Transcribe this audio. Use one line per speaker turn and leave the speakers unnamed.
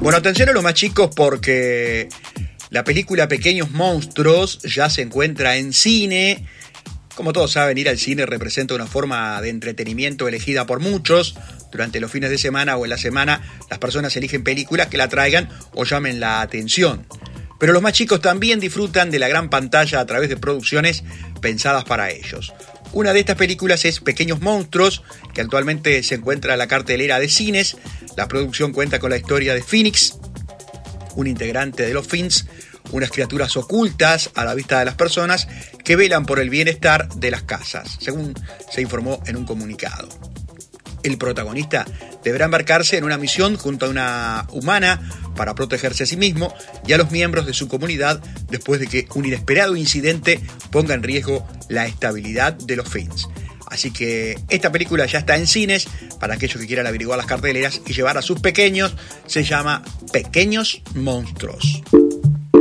Bueno, atención a los más chicos porque la película Pequeños Monstruos ya se encuentra en cine. Como todos saben, ir al cine representa una forma de entretenimiento elegida por muchos. Durante los fines de semana o en la semana, las personas eligen películas que la traigan o llamen la atención. Pero los más chicos también disfrutan de la gran pantalla a través de producciones pensadas para ellos. Una de estas películas es Pequeños Monstruos, que actualmente se encuentra en la cartelera de cines. La producción cuenta con la historia de Phoenix, un integrante de los Fins, unas criaturas ocultas a la vista de las personas que velan por el bienestar de las casas, según se informó en un comunicado. El protagonista deberá embarcarse en una misión junto a una humana para protegerse a sí mismo y a los miembros de su comunidad después de que un inesperado incidente ponga en riesgo la estabilidad de los Fins. Así que esta película ya está en cines para aquellos que quieran averiguar las carteleras y llevar a sus pequeños. Se llama Pequeños Monstruos.